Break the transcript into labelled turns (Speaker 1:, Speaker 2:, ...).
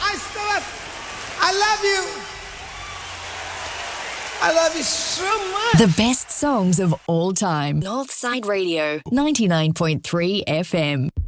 Speaker 1: Stewart. I love you. I love you so much.
Speaker 2: The best songs of all time. Northside Radio, 99.3 FM.